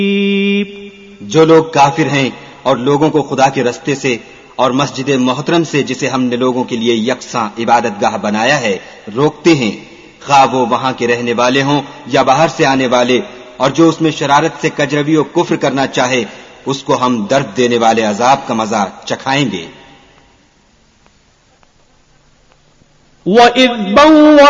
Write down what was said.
जो लोग काफिर हैं और लोगों को खुदा के रस्ते से और मस्जिद मोहतरम से, जिसे हमने लोगों के लिए यकसां इबादतगाह बनाया है, रोकते हैं, खा वो वहां के रहने वाले हों या बाहर से आने वाले, और जो उसमें शरारत से कजरवी और कुफ्र करना चाहे उसको हम दर्द देने वाले अजाब का मजा चखाएंगे। وَإِذْ بَوَّأْنَا